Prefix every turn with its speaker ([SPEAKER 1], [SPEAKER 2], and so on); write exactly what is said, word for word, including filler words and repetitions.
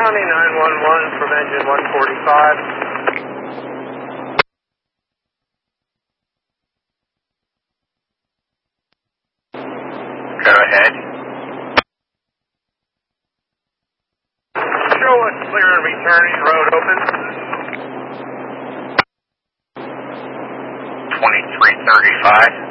[SPEAKER 1] County nine one one from engine one forty-five.
[SPEAKER 2] Go ahead.
[SPEAKER 1] Show us clear and returning, road open.
[SPEAKER 2] twenty-three thirty-five.